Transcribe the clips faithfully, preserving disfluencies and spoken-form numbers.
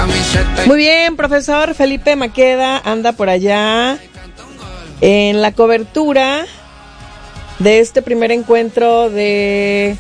Muy bien, profesor Felipe Maqueda anda por allá en la cobertura de este primer encuentro de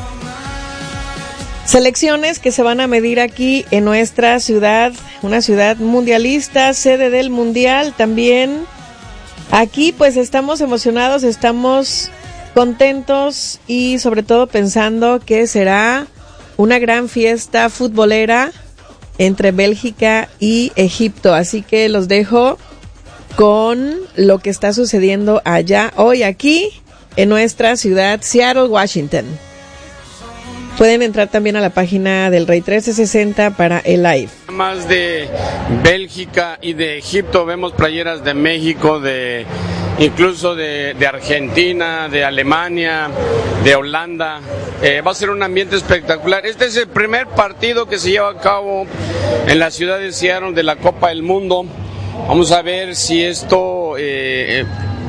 selecciones que se van a medir aquí en nuestra ciudad, una ciudad mundialista, sede del mundial también. Aquí pues estamos emocionados, estamos contentos y sobre todo pensando que será una gran fiesta futbolera entre Bélgica y Egipto. Así que los dejo con lo que está sucediendo allá hoy aquí en nuestra ciudad, Seattle, Washington. Pueden entrar también a la página del Rey trece sesenta para el live. Más de Bélgica y de Egipto, vemos playeras de México, de incluso de, de Argentina, de Alemania, de Holanda. Eh, va a ser un ambiente espectacular. Este es el primer partido que se lleva a cabo en la ciudad de Seattle de la Copa del Mundo. Vamos a ver si esto eh,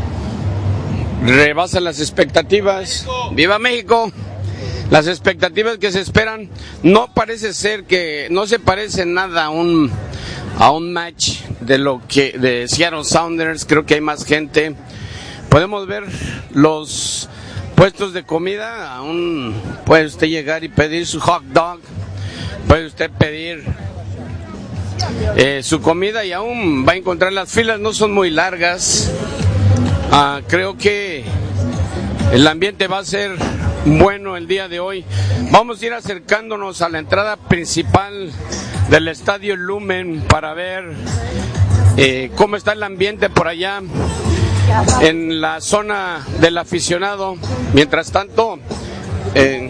rebasa las expectativas. ¡Viva México! Las expectativas que se esperan no parece ser que no se parece nada a un a un match de lo que de Seattle Sounders. Creo que hay más gente. Podemos ver los puestos de comida. Aún puede usted llegar y pedir su hot dog. Puede usted pedir eh, su comida y aún va a encontrar las filas. No son muy largas. Ah, creo que el ambiente va a ser bueno el día de hoy. Vamos a ir acercándonos a la entrada principal del Estadio Lumen para ver eh, cómo está el ambiente por allá en la zona del aficionado. Mientras tanto, eh,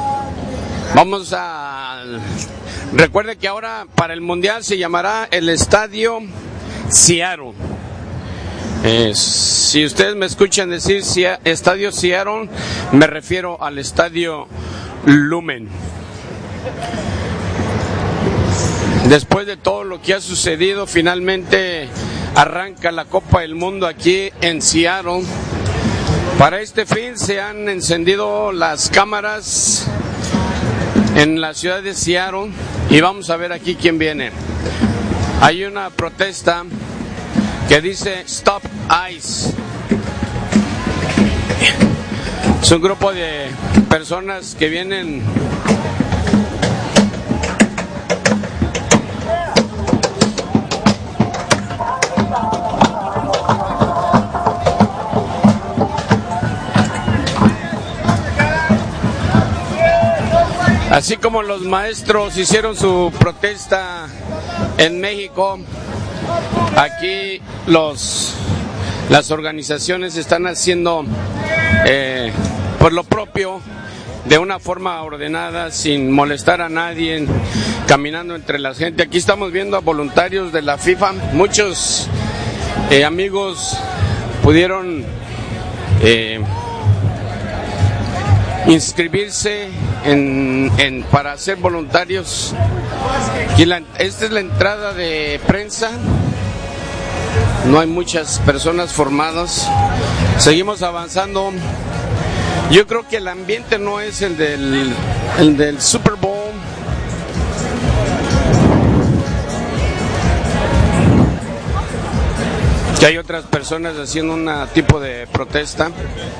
vamos a... Recuerde que ahora para el Mundial se llamará el Estadio Seattle. Eh, si ustedes me escuchan decir Estadio Seattle, me refiero al Estadio Lumen. Después de todo lo que ha sucedido, finalmente arranca la Copa del Mundo aquí en Seattle. Para este fin se han encendido las cámaras en la ciudad de Seattle y vamos a ver aquí quién viene. Hay una protesta que dice Stop ICE. Es un grupo de personas que vienen así como los maestros hicieron su protesta en México. Aquí los las organizaciones están haciendo eh, por lo propio, de una forma ordenada, sin molestar a nadie, caminando entre la gente. Aquí estamos viendo a voluntarios de la FIFA. Muchos eh, amigos pudieron eh, inscribirse en, en para ser voluntarios. Aquí la, esta es la entrada de prensa. No hay muchas personas formadas. Seguimos avanzando. Yo creo que el ambiente no es el del, el del Super Bowl. Que hay otras personas haciendo un tipo de protesta.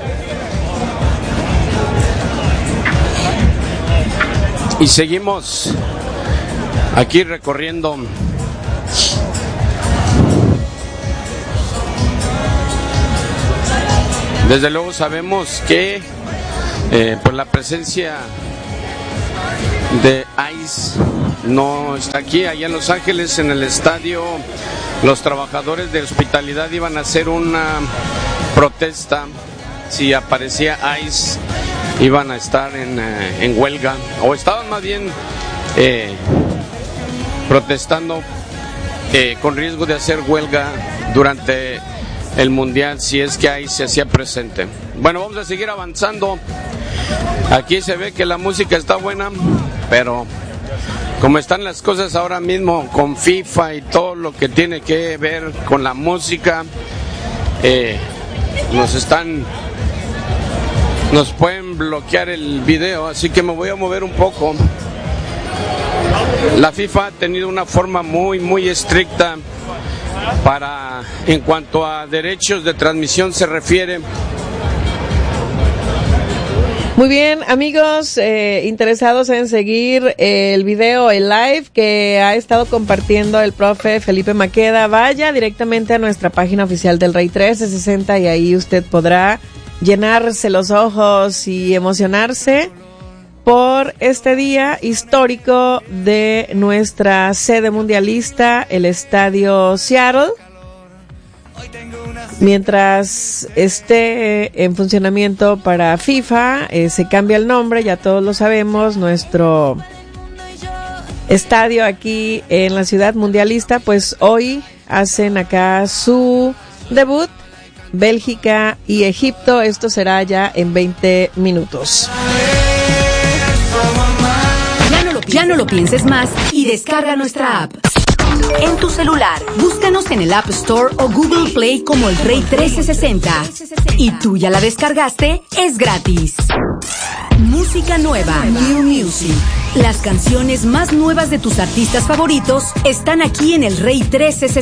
Y seguimos aquí recorriendo desde luego sabemos que eh, por la presencia de ICE no está aquí. Allá en Los Ángeles, en el estadio, los trabajadores de hospitalidad iban a hacer una protesta. Si aparecía ICE, iban a estar en, eh, en huelga, o estaban más bien eh, protestando eh, con riesgo de hacer huelga durante el Mundial, si es que ahí se hacía presente. Bueno, vamos a seguir avanzando. Aquí se ve que la música está buena, pero como están las cosas ahora mismo con FIFA y todo lo que tiene que ver con la música, eh, nos están nos pueden bloquear el video, así que me voy a mover un poco. La FIFA ha tenido una forma muy, muy estricta para, en cuanto a derechos de transmisión se refiere. Muy bien, amigos, eh, interesados en seguir el video, el live que ha estado compartiendo el profe Felipe Maqueda, vaya directamente a nuestra página oficial del Rey trece sesenta y ahí usted podrá llenarse los ojos y emocionarse por este día histórico de nuestra sede mundialista, el Estadio Seattle. Mientras esté en funcionamiento para FIFA, eh, se cambia el nombre, ya todos lo sabemos, nuestro estadio aquí en la ciudad mundialista, pues hoy hacen acá su debut, Bélgica y Egipto, esto será ya en veinte minutos. Ya no lo, ya no lo pienses más y descarga nuestra app. En tu celular, búscanos en el App Store o Google Play como el Rey trece sesenta. ¿Y tú ya la descargaste? Es gratis. Música nueva, New Music. Las canciones más nuevas de tus artistas favoritos están aquí en el Rey trece sesenta.